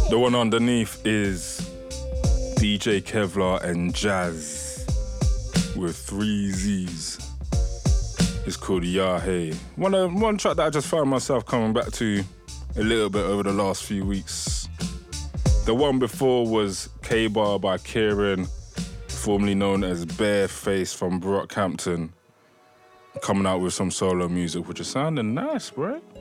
The one underneath is DJ Kevlar and Jazz with 3 Z's. It's called Yahey. One track that I just found myself coming back to a little bit over the last few weeks. The one before was K-Bar by Kieran, formerly known as Bareface from Brockhampton, coming out with some solo music, which is sounding nice, right?